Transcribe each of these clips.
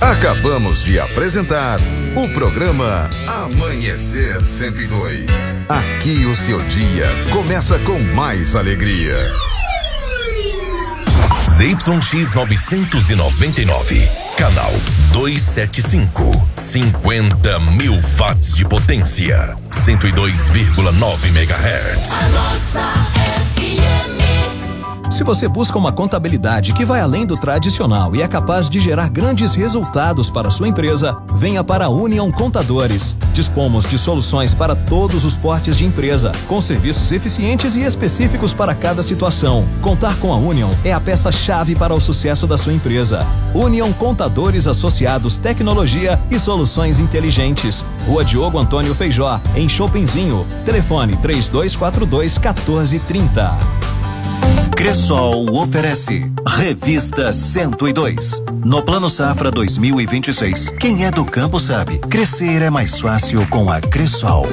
Acabamos de apresentar o programa Amanhecer 102. Aqui o seu dia começa com mais alegria. ZYX 999, canal 275, 50 mil watts de potência, 102,9 MHz. A nossa FM. Se você busca uma contabilidade que vai além do tradicional e é capaz de gerar grandes resultados para a sua empresa, venha para a Union Contadores. Dispomos de soluções para todos os portes de empresa, com serviços eficientes e específicos para cada situação. Contar com a Union é a peça-chave para o sucesso da sua empresa. Union Contadores Associados, Tecnologia e Soluções Inteligentes. Rua Diogo Antônio Feijó, em Chopinzinho. Telefone 3242-1430. Cressol oferece Revista 102. No Plano Safra 2026, quem é do campo sabe, crescer é mais fácil com a Cressol.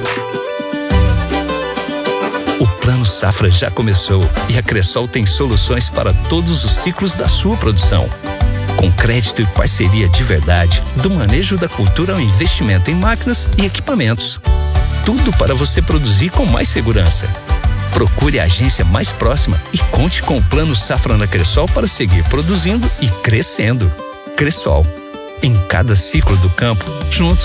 O Plano Safra já começou e a Cressol tem soluções para todos os ciclos da sua produção. Com crédito e parceria de verdade, do manejo da cultura ao investimento em máquinas e equipamentos. Tudo para você produzir com mais segurança. Procure a agência mais próxima e conte com o Plano Safra na Cressol para seguir produzindo e crescendo. Cressol, em cada ciclo do campo, juntos.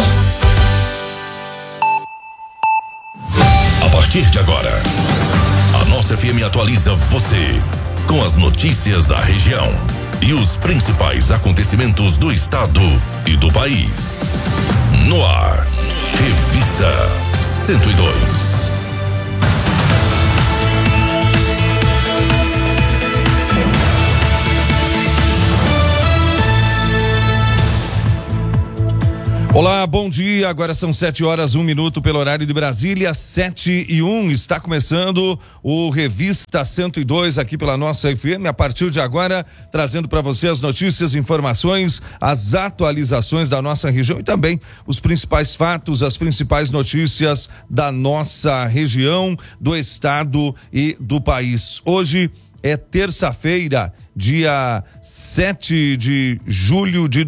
A partir de agora, a nossa FM atualiza você com as notícias da região e os principais acontecimentos do estado e do país. No ar, Revista 102. Olá, bom dia, agora são 7h01 pelo horário de Brasília, 7h01, está começando o Revista 102 aqui pela nossa FM, a partir de agora trazendo para você as notícias, informações, as atualizações da nossa região e também os principais fatos, as principais notícias da nossa região, do estado e do país. Hoje é terça-feira, dia 7 de julho de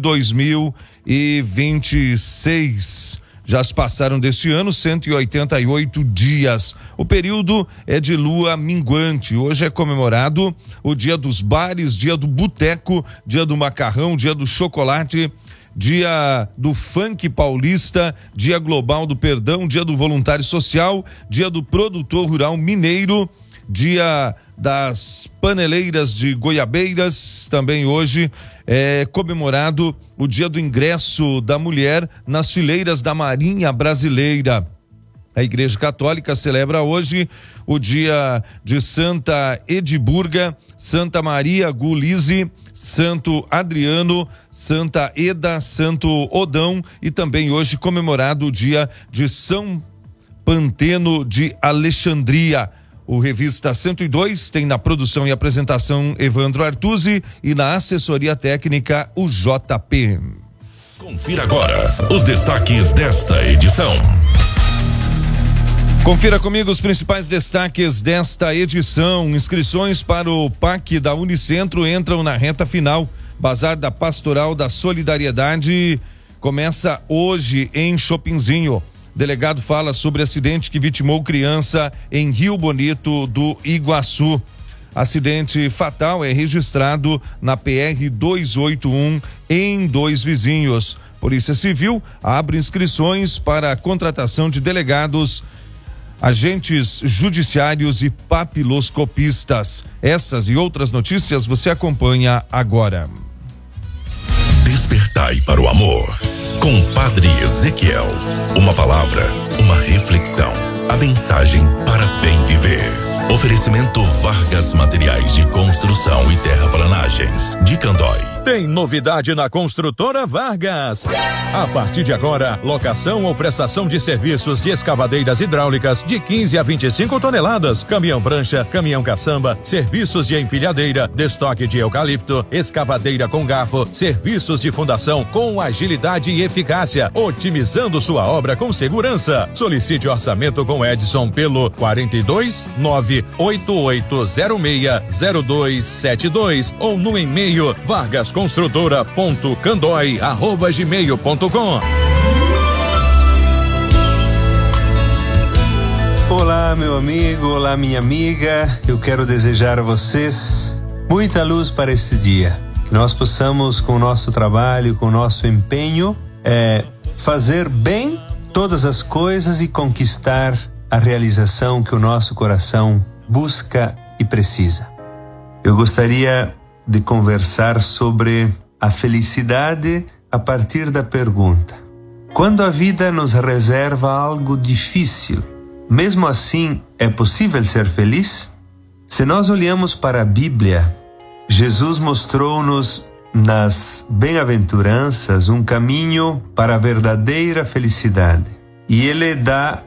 2026. Já se passaram deste ano 188 dias. O período é de lua minguante. Hoje é comemorado o dia dos bares, dia do boteco, dia do macarrão, dia do chocolate, dia do funk paulista, dia global do perdão, dia do voluntário social, dia do produtor rural mineiro, dia das paneleiras de Goiabeiras. Também hoje é comemorado o dia do ingresso da mulher nas fileiras da Marinha Brasileira. A Igreja Católica celebra hoje o dia de Santa Edimburga, Santa Maria Gulise, Santo Adriano, Santa Eda, Santo Odão e também hoje comemorado o dia de São Panteno de Alexandria. O Revista 102 tem na produção e apresentação Evandro Artuzzi e na assessoria técnica o JP. Confira agora os destaques desta edição. Confira comigo os principais destaques desta edição. Inscrições para o PAC da Unicentro entram na reta final. Bazar da Pastoral da Solidariedade começa hoje em Chopinzinho. Delegado fala sobre acidente que vitimou criança em Rio Bonito do Iguaçu. Acidente fatal é registrado na PR 281 em Dois Vizinhos. Polícia Civil abre inscrições para a contratação de delegados, agentes judiciários e papiloscopistas. Essas e outras notícias você acompanha agora. Despertai para o amor. Com Padre Ezequiel, uma palavra, uma reflexão, a mensagem para bem viver. Oferecimento Vargas Materiais de Construção e Terraplanagens, de Candói. Tem novidade na Construtora Vargas. A partir de agora, locação ou prestação de serviços de escavadeiras hidráulicas de 15 a 25 toneladas, caminhão prancha, caminhão caçamba, serviços de empilhadeira, destoque de eucalipto, escavadeira com garfo, serviços de fundação com agilidade e eficácia, otimizando sua obra com segurança. Solicite orçamento com Edson pelo 42-98806-0272 ou no e-mail Vargas Construtora.candói@gmail.com. Olá, meu amigo, olá, minha amiga. Eu quero desejar a vocês muita luz para este dia. Que nós possamos, com o nosso trabalho, com o nosso empenho, fazer bem todas as coisas e conquistar a realização que o nosso coração busca e precisa. Eu gostaria de conversar sobre a felicidade a partir da pergunta: quando a vida nos reserva algo difícil, mesmo assim, é possível ser feliz? Se nós olhamos para a Bíblia, Jesus mostrou-nos nas bem-aventuranças um caminho para a verdadeira felicidade. E Ele dá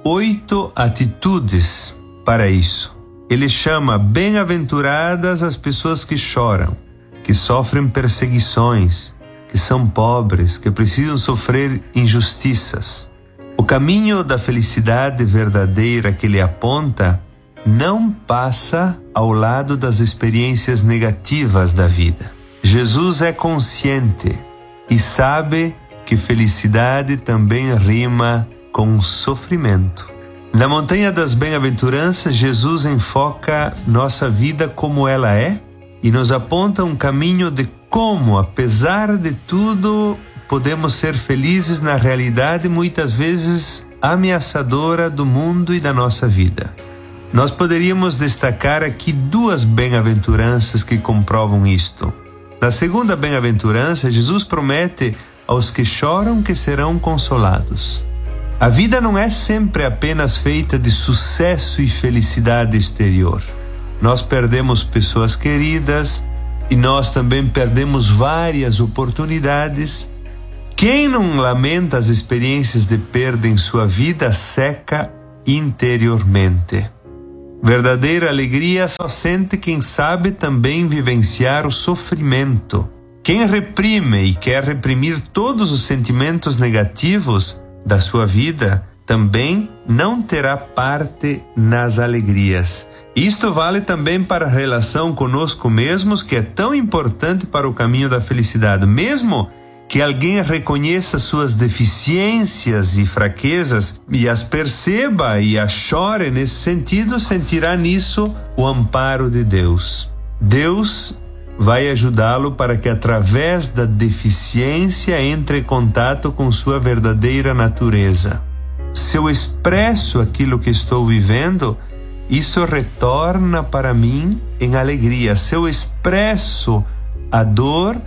8 atitudes para isso. Ele chama bem-aventuradas as pessoas que choram, que sofrem perseguições, que são pobres, que precisam sofrer injustiças. O caminho da felicidade verdadeira que ele aponta não passa ao lado das experiências negativas da vida. Jesus é consciente e sabe que felicidade também rima com sofrimento. Na Montanha das Bem-aventuranças, Jesus enfoca nossa vida como ela é e nos aponta um caminho de como, apesar de tudo, podemos ser felizes na realidade muitas vezes ameaçadora do mundo e da nossa vida. Nós poderíamos destacar aqui 2 bem-aventuranças que comprovam isto. Na segunda bem-aventurança, Jesus promete aos que choram que serão consolados. A vida não é sempre apenas feita de sucesso e felicidade exterior. Nós perdemos pessoas queridas e nós também perdemos várias oportunidades. Quem não lamenta as experiências de perda em sua vida seca interiormente. Verdadeira alegria só sente quem sabe também vivenciar o sofrimento. Quem reprime e quer reprimir todos os sentimentos negativos da sua vida também não terá parte nas alegrias. Isto vale também para a relação conosco mesmos, que é tão importante para o caminho da felicidade. Mesmo que alguém reconheça suas deficiências e fraquezas e as perceba e as chore nesse sentido, sentirá nisso o amparo de Deus. Deus vai ajudá-lo para que através da deficiência entre em contato com sua verdadeira natureza. Se eu expresso aquilo que estou vivendo, isso retorna para mim em alegria. Se eu expresso a dor,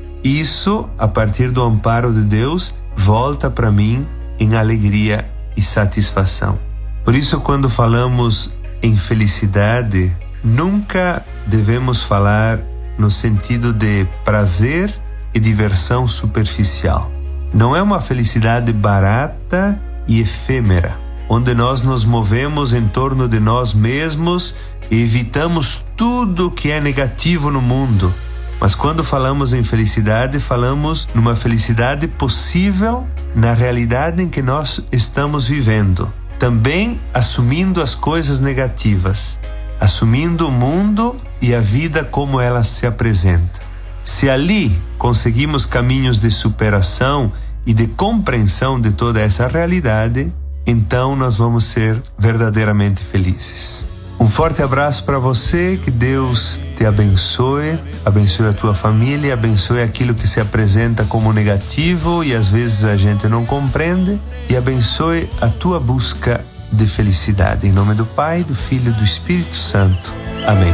isso, a partir do amparo de Deus, volta para mim em alegria e satisfação. Por isso, quando falamos em felicidade, nunca devemos falar no sentido de prazer e diversão superficial. Não é uma felicidade barata e efêmera, onde nós nos movemos em torno de nós mesmos e evitamos tudo que é negativo no mundo. Mas quando falamos em felicidade, falamos numa felicidade possível na realidade em que nós estamos vivendo. Também assumindo as coisas negativas, assumindo o mundo e a vida como ela se apresenta. Se ali conseguimos caminhos de superação e de compreensão de toda essa realidade, então nós vamos ser verdadeiramente felizes. Um forte abraço para você, que Deus te abençoe, abençoe a tua família, abençoe aquilo que se apresenta como negativo e às vezes a gente não compreende, e abençoe a tua busca de felicidade. Em nome do Pai, do Filho e do Espírito Santo. Amém.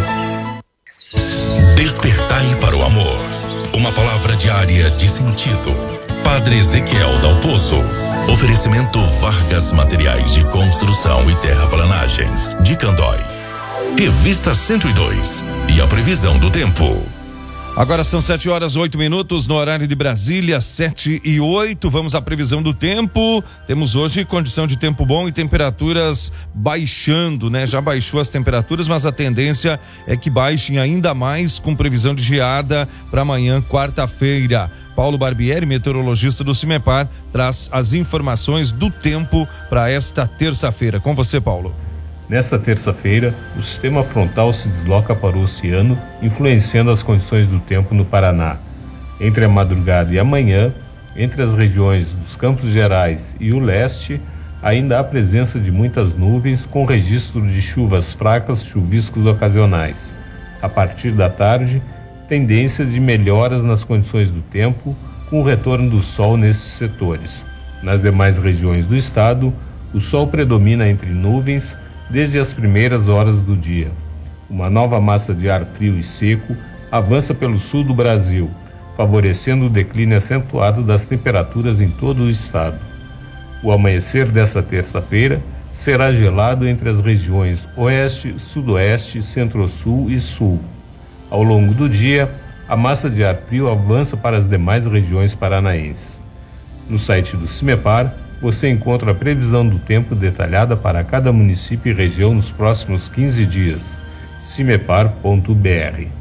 Despertai para o amor. Uma palavra diária de sentido. Padre Ezequiel Dal Pozo. Oferecimento Vargas Materiais de Construção e Terraplanagens, de Candói. Revista 102 e a previsão do tempo. Agora são 7h08 no horário de Brasília, 7h08. Vamos à previsão do tempo. Temos hoje condição de tempo bom e temperaturas baixando, né? Já baixou as temperaturas, mas a tendência é que baixem ainda mais, com previsão de geada para amanhã, quarta-feira. Paulo Barbieri, meteorologista do CIMEPAR, traz as informações do tempo para esta terça-feira. Com você, Paulo. Nesta terça-feira, o sistema frontal se desloca para o oceano, influenciando as condições do tempo no Paraná. Entre a madrugada e amanhã, entre as regiões dos Campos Gerais e o leste, ainda há presença de muitas nuvens com registro de chuvas fracas, chuviscos ocasionais. A partir da tarde, tendência de melhoras nas condições do tempo, com o retorno do sol nesses setores. Nas demais regiões do estado, o sol predomina entre nuvens desde as primeiras horas do dia. Uma nova massa de ar frio e seco avança pelo sul do Brasil, favorecendo o declínio acentuado das temperaturas em todo o estado. O amanhecer desta terça-feira será gelado entre as regiões oeste, sudoeste, centro-sul e sul. Ao longo do dia, a massa de ar frio avança para as demais regiões paranaenses. No site do CIMEPAR, você encontra a previsão do tempo detalhada para cada município e região nos próximos 15 dias. cimepar.br.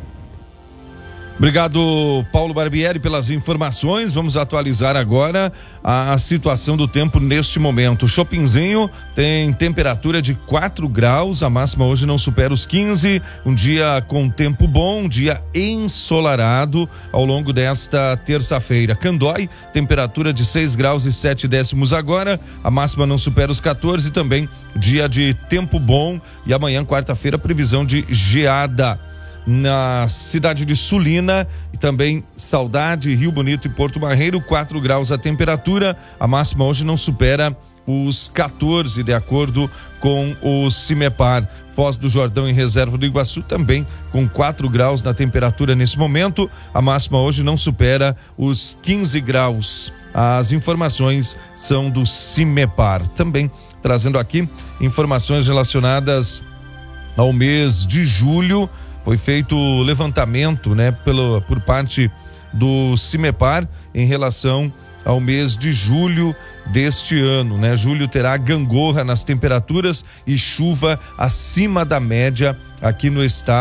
Obrigado, Paulo Barbieri, pelas informações. Vamos atualizar agora a situação do tempo neste momento. Shoppingzinho tem temperatura de 4 graus, a máxima hoje não supera os 15, um dia com tempo bom, um dia ensolarado ao longo desta terça-feira. Candói, temperatura de 6 graus e 7 décimos agora, a máxima não supera os 14, também dia de tempo bom, e amanhã, quarta-feira, previsão de geada. Na cidade de Sulina e também Saudade, Rio Bonito e Porto Barreiro, 4 graus a temperatura, a máxima hoje não supera os 14, de acordo com o CIMEPAR. Foz do Jordão e Reserva do Iguaçu também com 4 graus na temperatura nesse momento, a máxima hoje não supera os 15 graus. As informações são do CIMEPAR. Também trazendo aqui informações relacionadas ao mês de julho. Foi feito o levantamento, né, por parte do CIMEPAR em relação ao mês de julho deste ano, né? Julho terá gangorra nas temperaturas e chuva acima da média aqui no estado.